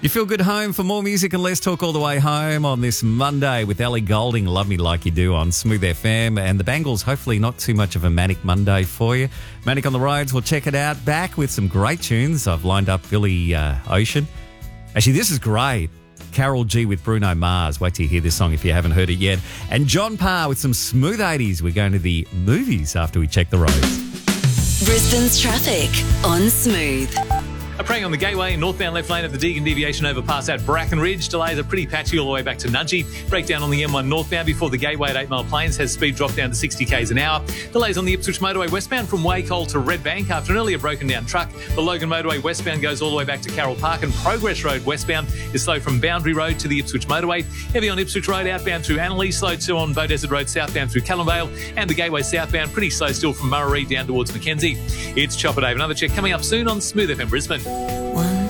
You feel good home for more music and less talk all the way home on this Monday with Ellie Goulding, Love Me Like You Do on Smooth FM. And the Bangles, hopefully not too much of a manic Monday for you. Manic on the Roads, we'll check it out. Back with some great tunes. I've lined up Billy Ocean. Actually, this is great. Carol G with Bruno Mars. Wait till you hear this song if you haven't heard it yet. And John Parr with some smooth 80s. We're going to the movies after we check the roads. Brisbane's traffic on Smooth. Praying on the Gateway, northbound left lane of the Deagon deviation overpass at Brackenridge. Delays are pretty patchy all the way back to Nudgee. Breakdown on the M1 northbound before the Gateway at 8 Mile Plains has speed dropped down to 60 k's an hour. Delays on the Ipswich motorway westbound from Wacol to Red Bank after an earlier broken down truck. The Logan motorway westbound goes all the way back to Carroll Park, and Progress Road westbound is slow from Boundary Road to the Ipswich motorway. Heavy on Ipswich Road outbound through Annerley, slow too on Beaudesert Road southbound through Callumvale, and the Gateway southbound pretty slow still from Murray down towards Mackenzie. It's Chopper Dave. Another check coming up soon on Smooth FM Brisbane. 1,